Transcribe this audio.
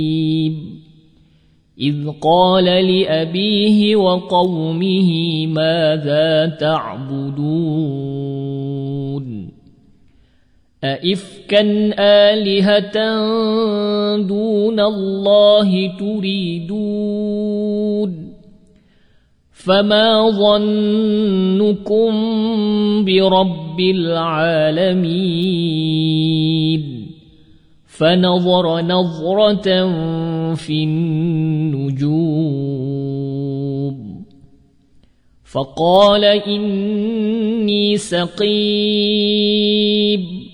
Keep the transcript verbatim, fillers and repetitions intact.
إذ قال لأبيه وقومه ماذا تعبدون أئفكا آلهة دون الله تريدون فما ظنكم برب العالمين فنظر نظرة في النجوم فقال إني سقيم